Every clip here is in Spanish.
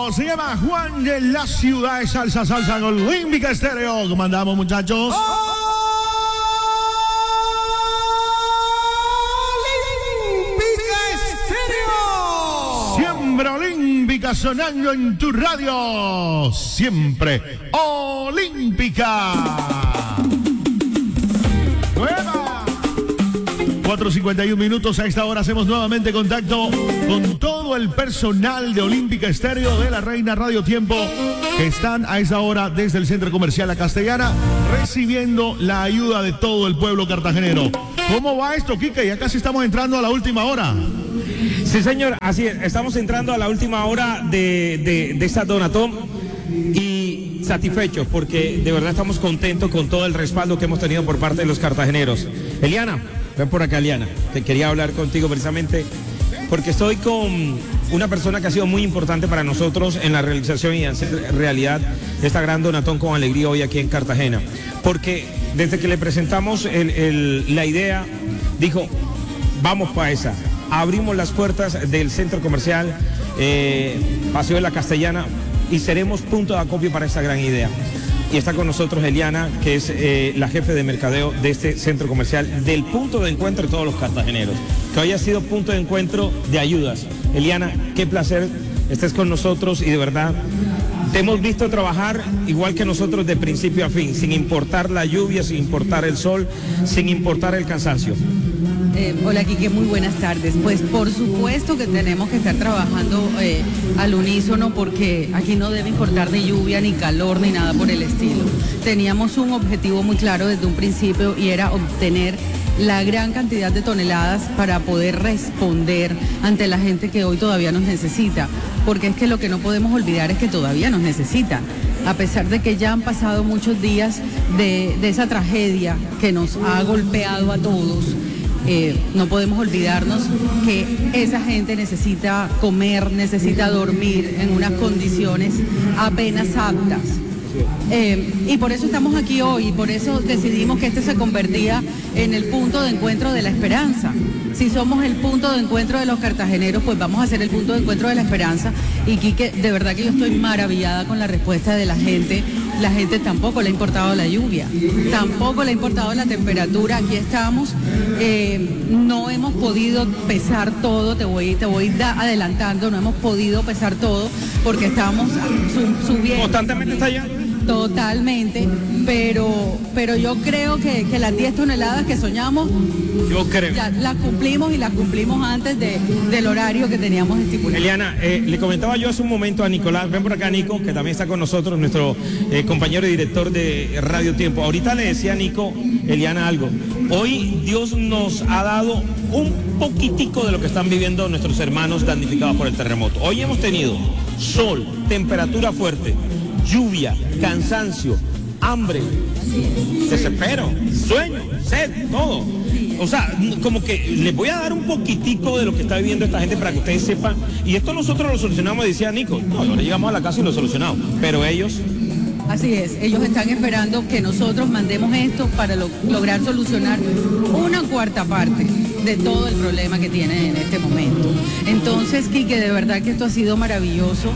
Se llama Juan de la Ciudad de Salsa en Olímpica Estéreo. ¿Cómo andamos, muchachos? Olímpica Estéreo. Siempre Olímpica sonando en tu radio. Siempre Olímpica. 4:51 minutos. A esta hora hacemos nuevamente contacto con todo el personal de Olímpica Estéreo de la Reina Radio Tiempo, que están a esta hora desde el Centro Comercial La Castellana recibiendo la ayuda de todo el pueblo cartagenero. ¿Cómo va esto, Quique? Ya casi estamos entrando a la última hora. Sí, señor, así es. Estamos entrando a la última hora de esta donatón y satisfechos porque de verdad estamos contentos con todo el respaldo que hemos tenido por parte de los cartageneros. Eliana, ven por acá, Eliana. Te quería hablar contigo precisamente porque estoy con una persona que ha sido muy importante para nosotros en la realización y hacer realidad esta gran donatón con alegría hoy aquí en Cartagena. Porque desde que le presentamos la idea, dijo, vamos para esa. Abrimos las puertas del centro comercial Paseo de la Castellana y seremos punto de acopio para esta gran idea. Y está con nosotros Eliana, que es la jefe de mercadeo de este centro comercial, del punto de encuentro de todos los cartageneros, que hoy ha sido punto de encuentro de ayudas. Eliana, qué placer estés con nosotros y de verdad te hemos visto trabajar igual que nosotros de principio a fin, sin importar la lluvia, sin importar el sol, sin importar el cansancio. Hola, Quique, muy buenas tardes. Pues por supuesto que tenemos que estar trabajando al unísono porque aquí no debe importar ni lluvia, ni calor, ni nada por el estilo. Teníamos un objetivo muy claro desde un principio y era obtener la gran cantidad de toneladas para poder responder ante la gente que hoy todavía nos necesita, porque es que lo que no podemos olvidar es que todavía nos necesitan. A pesar de que ya han pasado muchos días de esa tragedia que nos ha golpeado a todos, no podemos olvidarnos que esa gente necesita comer, necesita dormir en unas condiciones apenas aptas. Y por eso estamos aquí hoy, y por eso decidimos que este se convertía en el punto de encuentro de la esperanza. Si somos el punto de encuentro de los cartageneros, pues vamos a ser el punto de encuentro de la esperanza. Y Quique, de verdad que yo estoy maravillada con la respuesta de la gente. La gente tampoco le ha importado la lluvia, tampoco le ha importado la temperatura. Aquí estamos, no hemos podido pesar todo, te voy adelantando, no hemos podido pesar todo porque estamos subiendo. ¿Constantemente está allá? Totalmente, pero yo creo que las 10 toneladas que soñamos, yo creo, las cumplimos y las cumplimos antes del horario que teníamos estipulado. Eliana, le comentaba yo hace un momento a Nicolás, ven por acá Nico, que también está con nosotros, nuestro compañero y director de Radio Tiempo. Ahorita le decía a Nico, Eliana, algo. Hoy Dios nos ha dado un poquitico de lo que están viviendo nuestros hermanos damnificados por el terremoto. Hoy hemos tenido sol, temperatura fuerte, lluvia, cansancio, hambre, desespero, sueño, sed, todo. O sea, como que les voy a dar un poquitico de lo que está viviendo esta gente para que ustedes sepan. Y esto nosotros lo solucionamos, decía Nico. No, ahora llegamos a la casa y lo solucionamos. Pero ellos... Así es, ellos están esperando que nosotros mandemos esto para lograr solucionar una cuarta parte de todo el problema que tienen en este momento. Entonces, Quique, de verdad que esto ha sido maravilloso.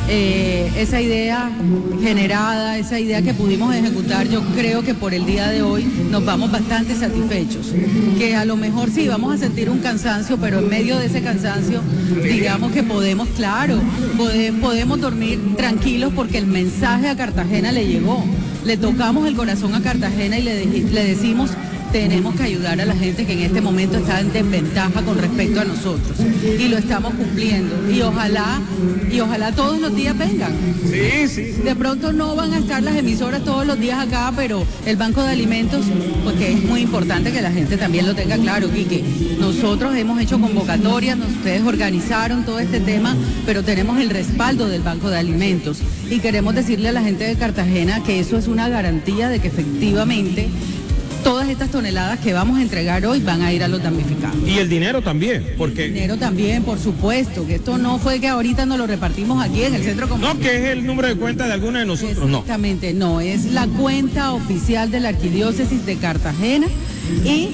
Esa idea generada, esa idea que pudimos ejecutar, yo creo que por el día de hoy nos vamos bastante satisfechos, que a lo mejor sí vamos a sentir un cansancio, pero en medio de ese cansancio digamos que podemos, claro, podemos dormir tranquilos porque el mensaje a Cartagena le llegó, le tocamos el corazón a Cartagena y le decimos: tenemos que ayudar a la gente que en este momento está en desventaja con respecto a nosotros. Y lo estamos cumpliendo. Y ojalá todos los días vengan. Sí. De pronto no van a estar las emisoras todos los días acá, pero el Banco de Alimentos, porque es muy importante que la gente también lo tenga claro, Quique. Nosotros hemos hecho convocatorias, ustedes organizaron todo este tema, pero tenemos el respaldo del Banco de Alimentos. Y queremos decirle a la gente de Cartagena que eso es una garantía de que efectivamente todas estas toneladas que vamos a entregar hoy van a ir a los damnificados. Y el dinero también, porque... El dinero también, por supuesto, que esto no fue que ahorita nos lo repartimos aquí en el centro comercial. No, que es el número de cuenta de alguno de nosotros, no. Exactamente, no, es la cuenta oficial de la Arquidiócesis de Cartagena y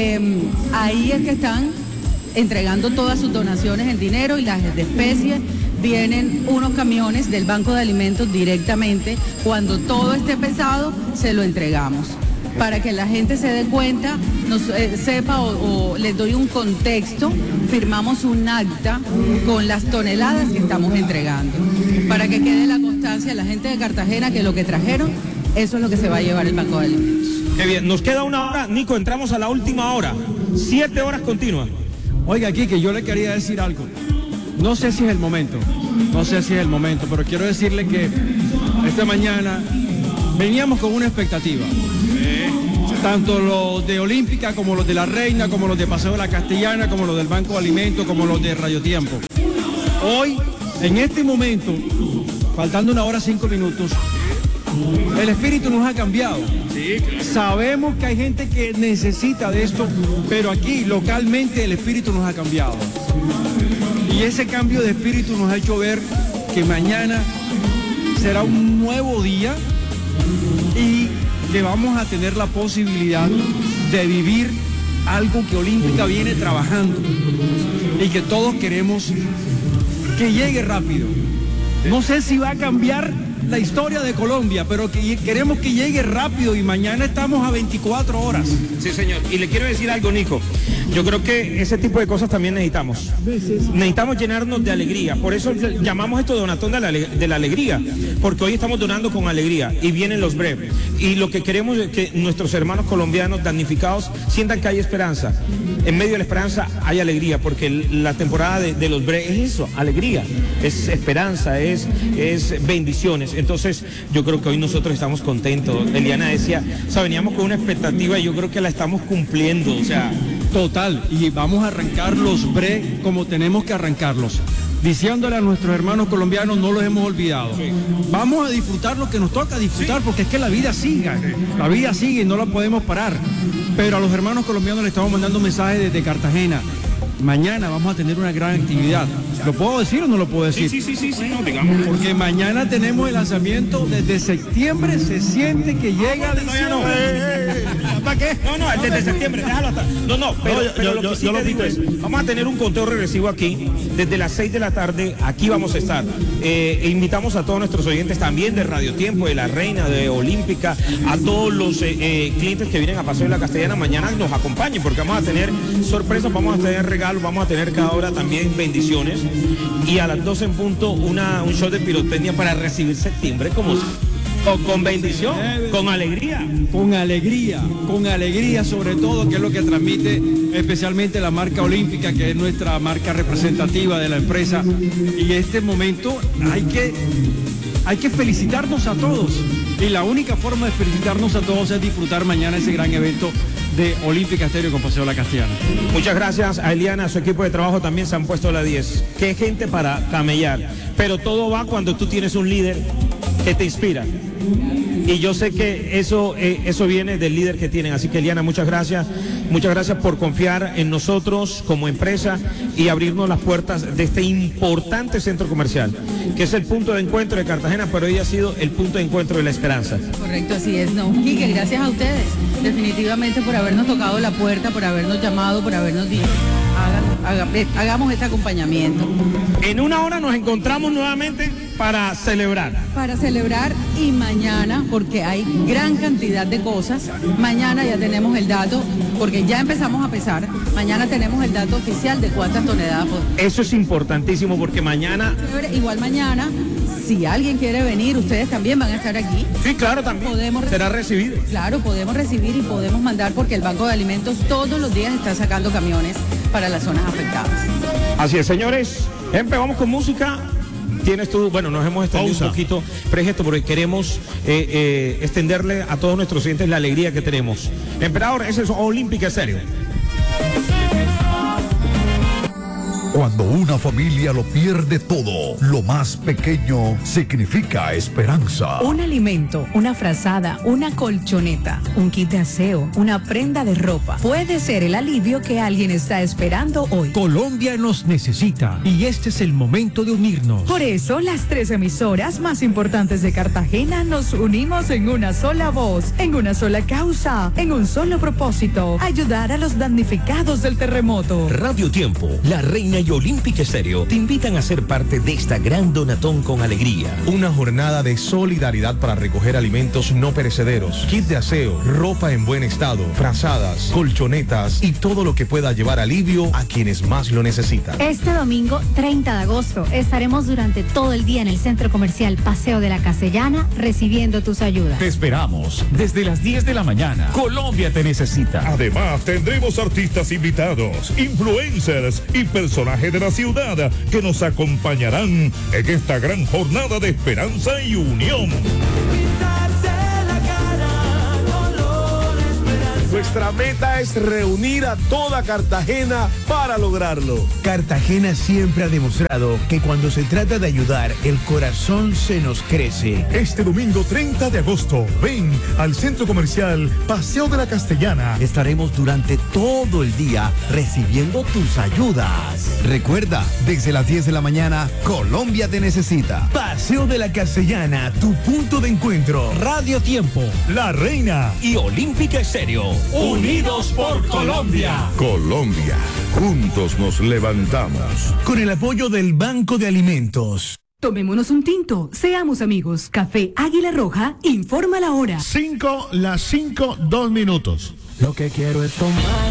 ahí es que están entregando todas sus donaciones en dinero y las de especie vienen unos camiones del Banco de Alimentos directamente. Cuando todo esté pesado, se lo entregamos. Para que la gente se dé cuenta, sepa o les doy un contexto, firmamos un acta con las toneladas que estamos entregando. Para que quede la constancia a la gente de Cartagena que lo que trajeron, eso es lo que se va a llevar el Banco de Alimentos. Qué bien, nos queda una hora, Nico, entramos a la última hora, 7 horas continuas. Oiga, Quique, yo le quería decir algo. No sé si es el momento, pero quiero decirle que esta mañana veníamos con una expectativa. Tanto los de Olímpica como los de La Reina, como los de Paseo de la Castellana, como los del Banco de Alimentos, como los de Radio Tiempo. Hoy, en este momento, faltando 1 hora 5 minutos, el espíritu nos ha cambiado. Sabemos que hay gente que necesita de esto, pero aquí, localmente, el espíritu nos ha cambiado. Y ese cambio de espíritu nos ha hecho ver que mañana será un nuevo día y que vamos a tener la posibilidad de vivir algo que Olímpica viene trabajando y que todos queremos que llegue rápido. No sé si va a cambiar la historia de Colombia, pero queremos que llegue rápido y mañana estamos a 24 horas. Sí, señor. Y le quiero decir algo, Nico. Yo creo que ese tipo de cosas también necesitamos. Necesitamos llenarnos de alegría. Por eso llamamos esto Donatón de la alegría. Porque hoy estamos donando con alegría y vienen los breves. Y lo que queremos es que nuestros hermanos colombianos damnificados sientan que hay esperanza. En medio de la esperanza hay alegría, porque la temporada de los breves es eso, alegría. Es esperanza, es bendiciones. Entonces, yo creo que hoy nosotros estamos contentos. Eliana decía, o sea, veníamos con una expectativa y yo creo que la estamos cumpliendo, o sea. Total, y vamos a arrancar los BRE como tenemos que arrancarlos. Diciéndole a nuestros hermanos colombianos, no los hemos olvidado. Sí. Vamos a disfrutar lo que nos toca disfrutar, porque es que la vida sigue y no la podemos parar. Pero a los hermanos colombianos les estamos mandando mensajes desde Cartagena. Mañana vamos a tener una gran actividad. ¿Lo puedo decir o no lo puedo decir? Sí, no, digamos. Porque mañana tenemos el lanzamiento. Desde septiembre se siente que llega diciembre. ¿Para qué? No, desde septiembre, déjalo hasta. Pero lo que sí te digo es, vamos a tener un conteo regresivo aquí, desde las 6 de la tarde, aquí vamos a estar. Invitamos a todos nuestros oyentes también de Radio Tiempo, de La Reina, de Olímpica, a todos los clientes que vienen a Paseo de la Castellana, mañana nos acompañen, porque vamos a tener sorpresas, vamos a tener regalos, vamos a tener cada hora también bendiciones, y a las 12 en punto un show de pirotecnia para recibir septiembre con bendición, con alegría. Con alegría sobre todo, que es lo que transmite especialmente la marca Olímpica, que es nuestra marca representativa de la empresa. Y este momento hay que felicitarnos a todos. Y la única forma de felicitarnos a todos es disfrutar mañana ese gran evento de Olímpica Estéreo con Paseo de la Castellana. Muchas gracias a Eliana, a su equipo de trabajo también se han puesto la 10. Qué gente para camellar. Pero todo va cuando tú tienes un líder que te inspira. Y yo sé que eso viene del líder que tienen. Así que Eliana, muchas gracias por confiar en nosotros como empresa y abrirnos las puertas de este importante centro comercial, que es el punto de encuentro de Cartagena, pero hoy ha sido el punto de encuentro de la esperanza. Correcto, así es, ¿no? Quique, gracias a ustedes, definitivamente, por habernos tocado la puerta, por habernos llamado, por habernos dicho, hagamos este acompañamiento. En 1 hora nos encontramos nuevamente para celebrar. Y mañana, porque hay gran cantidad de cosas, mañana ya tenemos el dato, porque ya empezamos a pesar, mañana tenemos el dato oficial de cuántas toneladas. Eso es importantísimo, porque mañana... Igual mañana, si alguien quiere venir, ustedes también van a estar aquí. Sí, claro, también. Será recibido. Claro, podemos recibir y podemos mandar, porque el Banco de Alimentos todos los días está sacando camiones para las zonas afectadas. Así es, señores. Vamos con música. Tienes tú, bueno, nos hemos extendido un poquito, pregesto, porque queremos extenderle a todos nuestros clientes la alegría que tenemos. Emperador, ese es Olímpica Estéreo. Cuando una familia lo pierde todo, lo más pequeño significa esperanza. Un alimento, una frazada, una colchoneta, un kit de aseo, una prenda de ropa. Puede ser el alivio que alguien está esperando hoy. Colombia nos necesita y este es el momento de unirnos. Por eso, las 3 emisoras más importantes de Cartagena nos unimos en una sola voz, en una sola causa, en un solo propósito: ayudar a los damnificados del terremoto. Radio Tiempo, La Reina y y Olímpica Estéreo te invitan a ser parte de esta gran donatón con alegría. Una jornada de solidaridad para recoger alimentos no perecederos, kit de aseo, ropa en buen estado, frazadas, colchonetas y todo lo que pueda llevar alivio a quienes más lo necesitan. Este domingo 30 de agosto estaremos durante todo el día en el Centro Comercial Paseo de la Castellana recibiendo tus ayudas. Te esperamos desde las 10 de la mañana. Colombia te necesita. Además, tendremos artistas invitados, influencers y personajes de la ciudad que nos acompañarán en esta gran jornada de esperanza y unión. Nuestra meta es reunir a toda Cartagena para lograrlo. Cartagena siempre ha demostrado que cuando se trata de ayudar, el corazón se nos crece. Este domingo 30 de agosto, ven al Centro Comercial Paseo de la Castellana. Estaremos durante todo el día recibiendo tus ayudas. Recuerda, desde las 10 de la mañana, Colombia te necesita. Paseo de la Castellana, tu punto de encuentro. Radio Tiempo, La Reina y Olímpica Estéreo. Unidos por Colombia. Colombia, juntos nos levantamos. Con el apoyo del Banco de Alimentos. Tomémonos un tinto, seamos amigos. Café Águila Roja, informa la hora. 5, las 5, 2 minutos. Lo que quiero es tomar.